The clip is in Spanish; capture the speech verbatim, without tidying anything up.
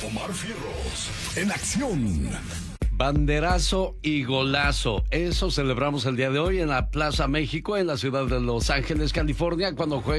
Omar Fierros, en acción. Banderazo y golazo. Eso celebramos el día de hoy en la Plaza México, en la ciudad de Los Ángeles, California, cuando juega